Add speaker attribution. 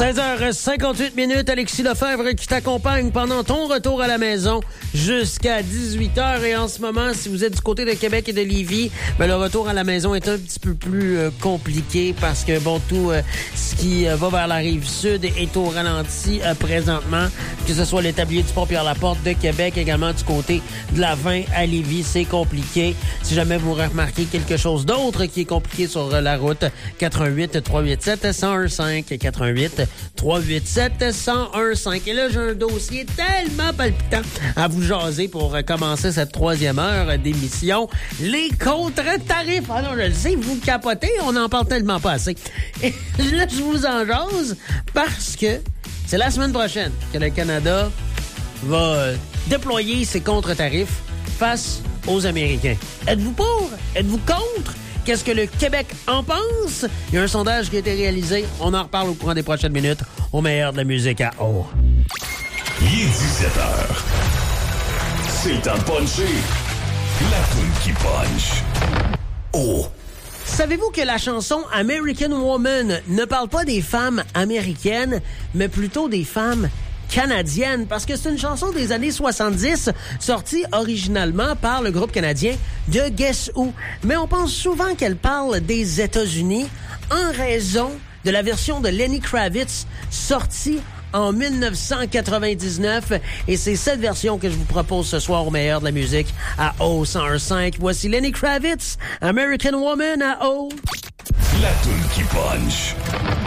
Speaker 1: 16h58, Alexis Lefebvre qui t'accompagne pendant ton retour à la maison jusqu'à 18h. Et en ce moment, si vous êtes du côté de Québec et de Lévis, ben, le retour à la maison est un petit peu plus compliqué parce que, bon, tout ce qui va vers la rive sud est au ralenti présentement, que ce soit l'établier du Pont-Pierre-Laporte de Québec, également du côté de la 20 à Lévis, c'est compliqué. Si jamais vous remarquez quelque chose d'autre qui est compliqué sur la route, 88-387-1015, 88-387-1015. Et là, j'ai un dossier tellement palpitant à vous jaser pour commencer cette troisième heure d'émission. Les contre-tarifs. Ah non, je le sais, vous capotez, on n'en parle tellement pas assez. Et là, je vous en jase parce que c'est la semaine prochaine que le Canada va déployer ses contre-tarifs face aux Américains. Êtes-vous pour? Êtes-vous contre? Qu'est-ce que le Québec en pense? Il y a un sondage qui a été réalisé. On en reparle au courant des prochaines minutes au meilleur de la musique à O.
Speaker 2: Il est 17h. C'est le temps de puncher. La toune qui punch. Oh!
Speaker 1: Savez-vous que la chanson American Woman ne parle pas des femmes américaines, mais plutôt des femmes canadienne, parce que c'est une chanson des années 70, sortie originalement par le groupe canadien de Guess Who. Mais on pense souvent qu'elle parle des États-Unis en raison de la version de Lenny Kravitz sortie en 1999. Et c'est cette version que je vous propose ce soir au meilleur de la musique à O101.5. Voici Lenny Kravitz, American Woman à O.
Speaker 2: La toune qui punch.